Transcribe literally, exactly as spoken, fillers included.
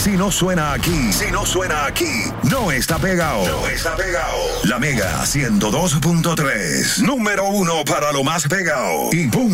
Si no suena aquí, si no suena aquí, no está pegado. No está pegado. La Mega ciento dos punto tres, número uno para lo más pegado. Y pum.